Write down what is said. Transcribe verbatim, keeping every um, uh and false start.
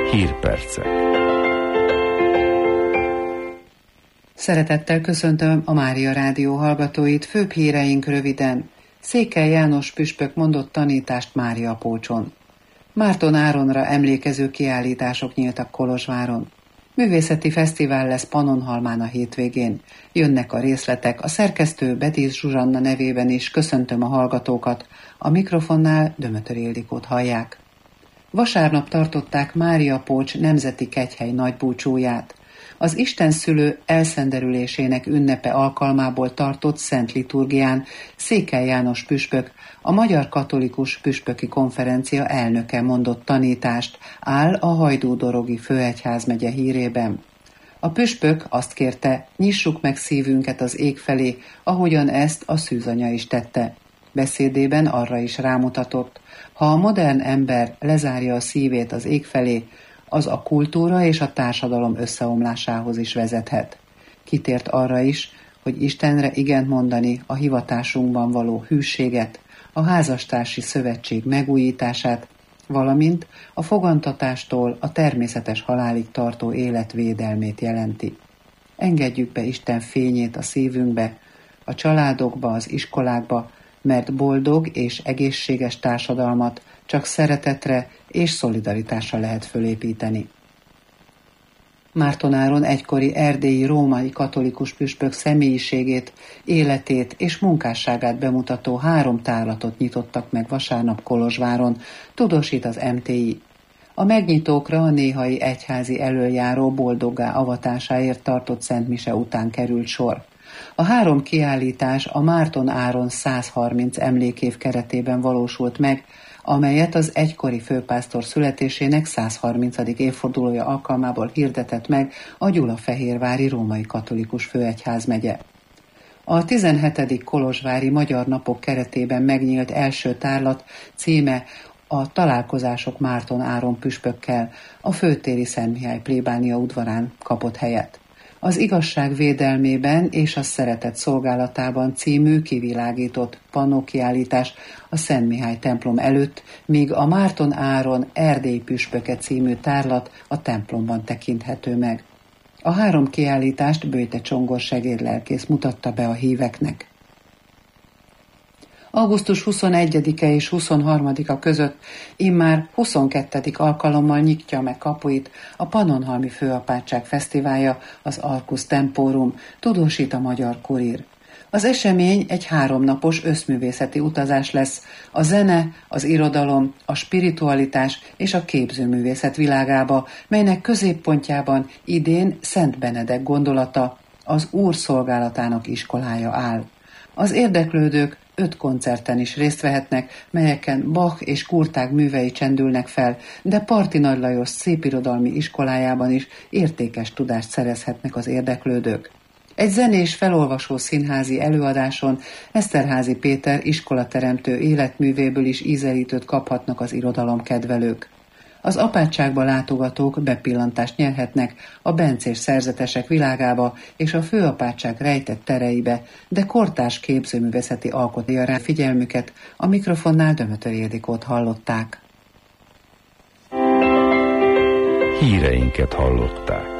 Hírpercek. Szeretettel köszöntöm a Mária Rádió hallgatóit, főbb híreink röviden. Székely János püspök mondott tanítást Máriapócson. Márton Áronra emlékező kiállítások nyíltak Kolozsváron. Művészeti fesztivál lesz Pannonhalmán a hétvégén. Jönnek a részletek, a szerkesztő Betis Zsuzsanna nevében is köszöntöm a hallgatókat. A mikrofonnál Dömötör Ildikót hallják. Vasárnap tartották Máriapócs nemzeti kegyhely nagybúcsúját. Az istenszülő elszenderülésének ünnepe alkalmából tartott szent liturgián Székely János püspök, a Magyar Katolikus Püspöki Konferencia elnöke mondott tanítást, áll a Hajdú-dorogi főegyházmegye hírében. A püspök azt kérte, nyissuk meg szívünket az ég felé, ahogyan ezt a szűzanya is tette. Beszédében arra is rámutatott, ha a modern ember lezárja a szívét az ég felé, az a kultúra és a társadalom összeomlásához is vezethet. Kitért arra is, hogy Istenre igent mondani a hivatásunkban való hűséget, a házastársi szövetség megújítását, valamint a fogantatástól a természetes halálig tartó élet védelmét jelenti. Engedjük be Isten fényét a szívünkbe, a családokba, az iskolákba, mert boldog és egészséges társadalmat csak szeretetre és szolidaritásra lehet fölépíteni. Márton Áron egykori erdélyi római katolikus püspök személyiségét, életét és munkásságát bemutató három tárlatot nyitottak meg vasárnap Kolozsváron, tudósít az em té i. A megnyitókra a néhai egyházi elöljáró boldoggá avatásáért tartott szentmise után került sor. A három kiállítás a Márton Áron százharminc emlékév keretében valósult meg, amelyet az egykori főpásztor születésének százharmincadik évfordulója alkalmából hirdetett meg a Gyulafehérvári Római Katolikus Főegyházmegye. A tizenhetedik Kolozsvári Magyar Napok keretében megnyílt első tárlat címe a Találkozások Márton Áron püspökkel a főtéri Szent Mihály plébánia udvarán kapott helyet. Az igazság védelmében és a szeretet szolgálatában című kivilágított pannókiállítás a Szent Mihály templom előtt, míg a Márton Áron Erdély püspöke című tárlat a templomban tekinthető meg. A három kiállítást Böjte Csongor segédlelkész mutatta be a híveknek. augusztus huszonegyedike és huszonharmadika között immár huszonkettedik alkalommal nyitja meg kapuit a Pannonhalmi Főapátság Fesztiválja, az Arcus Temporum, tudósít a Magyar Kurír. Az esemény egy háromnapos összművészeti utazás lesz a zene, az irodalom, a spiritualitás és a képzőművészet világába, melynek középpontjában idén Szent Benedek gondolata, az Úr szolgálatának iskolája áll. Az érdeklődők öt koncerten is részt vehetnek, melyeken Bach és Kurtág művei csendülnek fel, de Parti Nagy Lajos szépirodalmi iskolájában is értékes tudást szerezhetnek az érdeklődők. Egy zenés felolvasó színházi előadáson Eszterházy Péter iskolateremtő életművéből is ízelítőt kaphatnak az irodalomkedvelők. Az apátságba látogatók bepillantást nyerhetnek a bencés szerzetesek világába és a főapátság rejtett tereibe, de kortárs képzőművészeti alkotja rá figyelmüket, a mikrofonnál Dömötör Ildikót hallották. Híreinket hallották.